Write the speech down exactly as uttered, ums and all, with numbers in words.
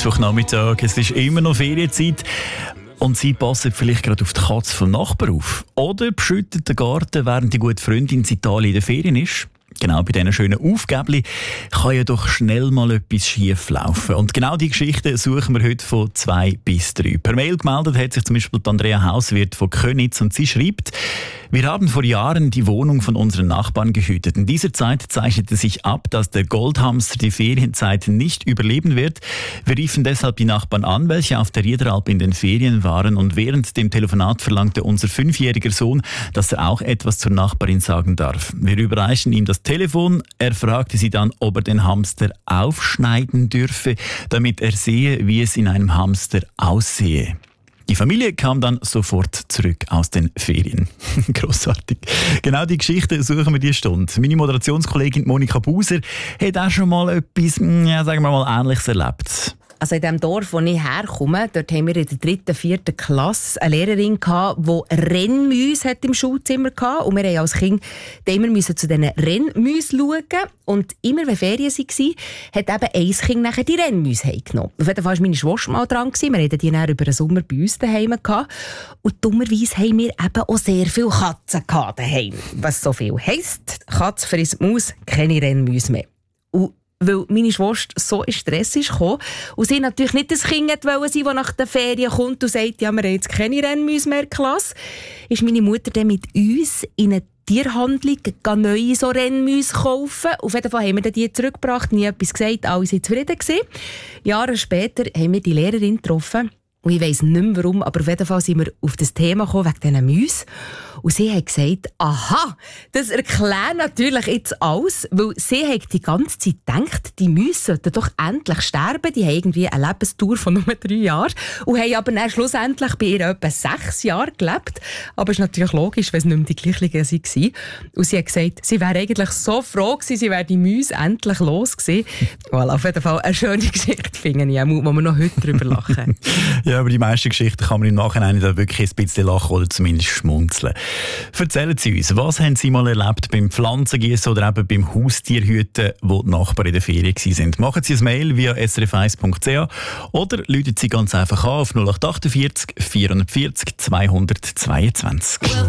Mittwochnachmittag, es ist immer noch Ferienzeit und Sie passen vielleicht gerade auf die Katze vom Nachbarn auf. Oder beschütten den Garten, während die gute Freundin in Italien in den Ferien ist. Genau bei diesen schönen Aufgäbli kann ja doch schnell mal etwas schief laufen. Und genau diese Geschichte suchen wir heute von zwei bis drei. Per Mail gemeldet hat sich zum Beispiel Andrea Hauswirt von Köniz und sie schreibt: Wir haben vor Jahren die Wohnung von unseren Nachbarn gehütet. In dieser Zeit zeichnete sich ab, dass der Goldhamster die Ferienzeit nicht überleben wird. Wir riefen deshalb die Nachbarn an, welche auf der Riederalp in den Ferien waren, und während dem Telefonat verlangte unser fünfjähriger Sohn, dass er auch etwas zur Nachbarin sagen darf. Wir überreichen ihm das Telefon. Er fragte sie dann, ob er den Hamster aufschneiden dürfe, damit er sehe, wie es in einem Hamster aussehe. Die Familie kam dann sofort zurück aus den Ferien. Grossartig. Genau die Geschichte suchen wir diese Stunde. Meine Moderationskollegin Monika Buser hat auch schon mal etwas, ja, sagen wir mal, Ähnliches erlebt. Also in dem Dorf, wo ich herkomme, dort haben wir in der dritten, vierten Klasse eine Lehrerin gehabt, die Rennmäuse im Schulzimmer hatte. Und wir mussten als Kind immer zu diesen Rennmäusen schauen. Und immer wenn Ferien waren, hat eben ein Kind nachher die Rennmäuse heimgenommen. Auf jeden Fall war meine Schwester mal dran. Wir hatten die dann über den Sommer bei uns daheim gehabt. Und dummerweise haben wir eben auch sehr viele Katzen daheim. Was so viel heisst, Katze frisst Maus, keine Rennmäuse mehr. Und weil meine Schwester so in Stress kam und sie natürlich nicht das Kind wollte sein, das nach den Ferien kommt und sagt, ja, wir haben jetzt keine Rennmäuse mehr in der Klasse, ist meine Mutter dann mit uns in eine Tierhandlung neue so Rennmäuse kaufen. Auf jeden Fall haben wir die zurückgebracht, nie etwas gesagt, alle waren zufrieden gewesen. Jahre später haben wir die Lehrerin getroffen. Und ich weiss nicht mehr warum, aber auf jeden Fall sind wir auf das Thema gekommen, wegen diesen Mäusen. Und sie hat gesagt, aha, das erklärt natürlich jetzt alles, weil sie hat die ganze Zeit gedacht, die Mäuse sollten doch endlich sterben. Die haben irgendwie eine Lebensdauer von nur drei Jahren und haben aber dann schlussendlich bei ihr etwa sechs Jahre gelebt. Aber es ist natürlich logisch, wenn es nicht mehr die gleichen waren. Und sie hat gesagt, sie wäre eigentlich so froh gewesen, sie wäre die Mäuse endlich los gewesen. Voilà, auf jeden Fall eine schöne Geschichte, finde ich, wo wir noch heute drüber lachen. Ja, aber die meisten Geschichten kann man im Nachhinein da wirklich ein bisschen lachen oder zumindest schmunzeln. Erzählen Sie uns, was haben Sie mal erlebt beim Pflanzengießen oder eben beim Haustierhüten, wo die Nachbarn in der Ferien waren? Machen Sie ein Mail via s r f eins punkt c h oder rufen Sie ganz einfach an auf null acht vier acht, vierhundertvierzig, zweihundertzweiundzwanzig.